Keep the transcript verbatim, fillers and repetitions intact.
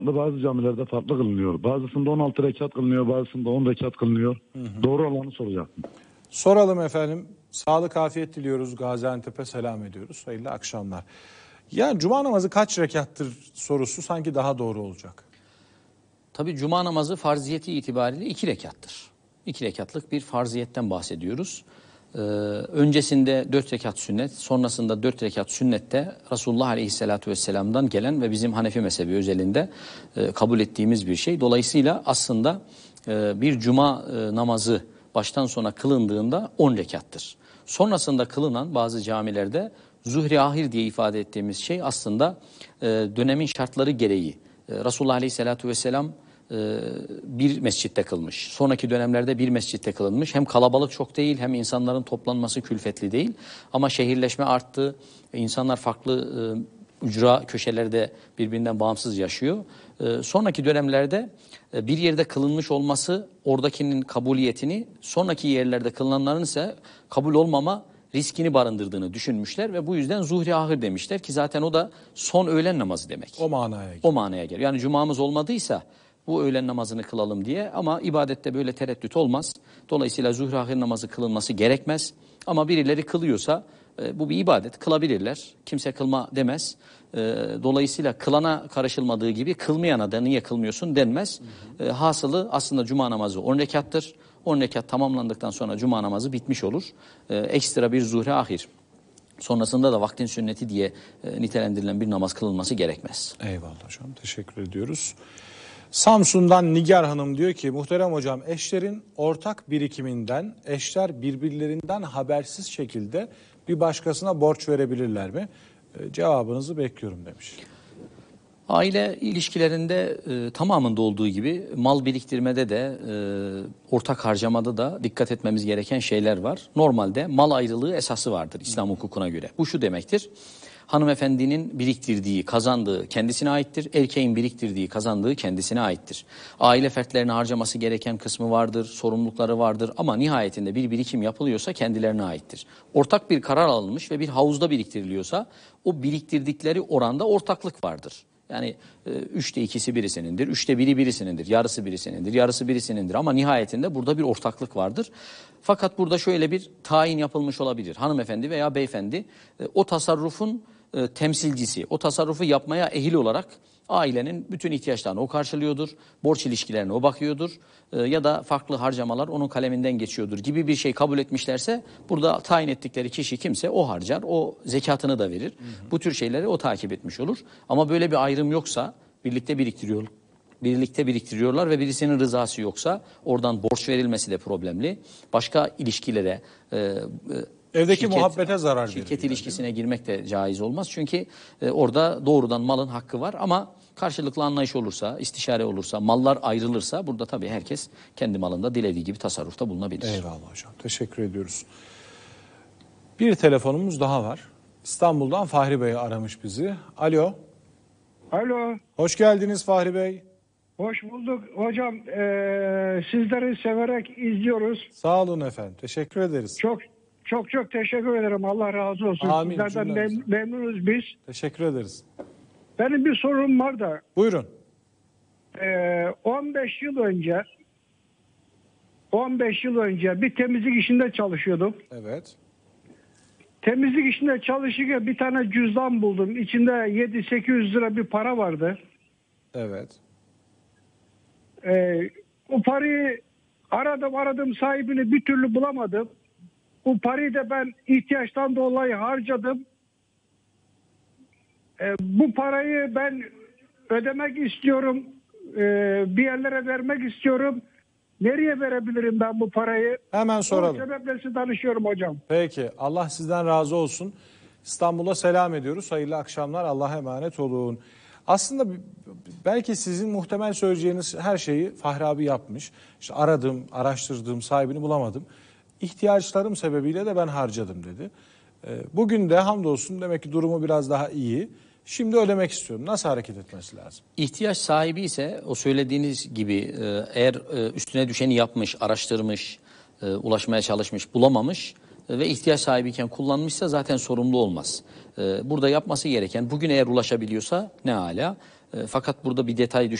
Bazı camilerde farklı kılınıyor. Bazısında on altı rekat kılınıyor, bazısında on rekat kılınıyor. Hı hı. Doğru olanı soracaktım. Soralım efendim. Sağlık, afiyet diliyoruz. Gaziantep'e selam ediyoruz. Hayırlı akşamlar. Yani cuma namazı kaç rekattır sorusu sanki daha doğru olacak. Tabii cuma namazı farziyeti itibariyle iki rekattır. İki rekatlık bir farziyetten bahsediyoruz. Ee, öncesinde dört rekat sünnet, sonrasında dört rekat sünnette Resulullah Aleyhisselatü Vesselam'dan gelen ve bizim Hanefi mezhebi özelinde e, kabul ettiğimiz bir şey. Dolayısıyla aslında e, bir cuma e, namazı baştan sona kılındığında on rekattır. Sonrasında kılınan bazı camilerde zuhri ahir diye ifade ettiğimiz şey aslında e, dönemin şartları gereği. E, Resulullah Aleyhisselatü Vesselam bir mescitte kılmış. Sonraki dönemlerde bir mescitte kılınmış. Hem kalabalık çok değil, hem insanların toplanması külfetli değil. Ama şehirleşme arttı. İnsanlar farklı ücra köşelerde birbirinden bağımsız yaşıyor. Sonraki dönemlerde bir yerde kılınmış olması oradakinin kabuliyetini, sonraki yerlerde kılınanların ise kabul olmama riskini barındırdığını düşünmüşler ve bu yüzden zuhri ahir demişler ki zaten o da son öğlen namazı demek. O manaya geliyor. O manaya geliyor. Yani cumamız olmadıysa bu öğlen namazını kılalım diye, ama ibadette böyle tereddüt olmaz. Dolayısıyla zuhri ahir namazı kılınması gerekmez. Ama birileri kılıyorsa e, bu bir ibadet, kılabilirler. Kimse kılma demez. E, dolayısıyla kılana karışılmadığı gibi kılmayana da niye kılmıyorsun denmez. E, hasılı aslında cuma namazı on rekattır. on rekat tamamlandıktan sonra cuma namazı bitmiş olur. E, ekstra bir zuhri ahir. Sonrasında da vaktin sünneti diye e, nitelendirilen bir namaz kılınması gerekmez. Eyvallah hocam, teşekkür ediyoruz. Samsun'dan Nigar Hanım diyor ki, muhterem hocam, eşlerin ortak birikiminden eşler birbirlerinden habersiz şekilde bir başkasına borç verebilirler mi? E, cevabınızı bekliyorum demiş. Aile ilişkilerinde e, tamamında olduğu gibi mal biriktirmede de e, ortak harcamada da dikkat etmemiz gereken şeyler var. Normalde mal ayrılığı esası vardır İslam hukukuna göre. Bu şu demektir: hanımefendinin biriktirdiği, kazandığı kendisine aittir. Erkeğin biriktirdiği, kazandığı kendisine aittir. Aile fertlerine harcaması gereken kısmı vardır, sorumlulukları vardır ama nihayetinde bir birikim yapılıyorsa kendilerine aittir. Ortak bir karar alınmış ve bir havuzda biriktiriliyorsa o biriktirdikleri oranda ortaklık vardır. Yani e, üçte ikisi birisinindir, üçte biri birisinindir, yarısı birisinindir, yarısı birisinindir ama nihayetinde burada bir ortaklık vardır. Fakat burada şöyle bir tayin yapılmış olabilir. Hanımefendi veya beyefendi e, o tasarrufun e, temsilcisi, o tasarrufu yapmaya ehil olarak ailenin bütün ihtiyaçlarını o karşılıyordur, borç ilişkilerine o bakıyordur e, ya da farklı harcamalar onun kaleminden geçiyordur gibi bir şey kabul etmişlerse burada tayin ettikleri kişi kimse o harcar, o zekatını da verir. Hı hı. Bu tür şeyleri o takip etmiş olur. Ama böyle bir ayrım yoksa, birlikte biriktiriyor, birlikte biriktiriyorlar ve birisinin rızası yoksa oradan borç verilmesi de problemli. Başka ilişkilere e, e, evdeki şirket, muhabbete zarar verir. Şirket ilişkisine girmek de caiz olmaz. Çünkü e, orada doğrudan malın hakkı var ama karşılıklı anlayış olursa, istişare olursa, mallar ayrılırsa burada tabii herkes kendi malında dilediği gibi tasarrufta bulunabilir. Eyvallah hocam. Teşekkür ediyoruz. Bir telefonumuz daha var. İstanbul'dan Fahri Bey aramış bizi. Alo. Alo. Hoş geldiniz Fahri Bey. Hoş bulduk. Hocam ee, sizleri severek izliyoruz. Sağ olun efendim. Teşekkür ederiz. Çok çok çok teşekkür ederim. Allah razı olsun. Amin. Sizlerden mem memnunuz biz. Teşekkür ederiz. Benim bir sorum var da. Buyurun. Ee, on beş yıl önce on beş yıl önce bir temizlik işinde çalışıyordum. Evet. Temizlik işinde çalışırken bir tane cüzdan buldum. İçinde yedi sekiz yüz lira bir para vardı. Evet. Ee, o parayı aradım aradım sahibini bir türlü bulamadım. Bu parayı da ben ihtiyaçtan dolayı harcadım. Ee, bu parayı ben ödemek istiyorum. Ee, bir yerlere vermek istiyorum. Nereye verebilirim ben bu parayı? Hemen soralım. Bu sebeple size danışıyorum hocam. Peki. Allah sizden razı olsun. İstanbul'a selam ediyoruz. Hayırlı akşamlar. Allah'a emanet olun. Aslında belki sizin muhtemel söyleyeceğiniz her şeyi Fahri abi yapmış. İşte aradım, araştırdım, sahibini bulamadım. İhtiyaçlarım sebebiyle de ben harcadım dedi. Bugün de hamdolsun demek ki durumu biraz daha iyi. Şimdi ödemek istiyorum. Nasıl hareket etmesi lazım? İhtiyaç sahibi ise o söylediğiniz gibi eğer üstüne düşeni yapmış, araştırmış, ulaşmaya çalışmış, bulamamış ve ihtiyaç sahibiyken kullanmışsa zaten sorumlu olmaz. Burada yapması gereken, bugün eğer ulaşabiliyorsa ne âlâ, E, fakat burada bir detay